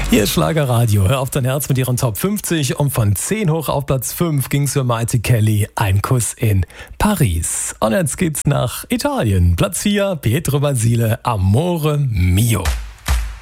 Hier ist Schlagerradio. Hör auf dein Herz mit ihren Top 50 und von 10 hoch auf Platz 5 ging's für Maite Kelly, Ein Kuss in Paris. Und jetzt geht's nach Italien. Platz 4, Pietro Basile, Amore Mio.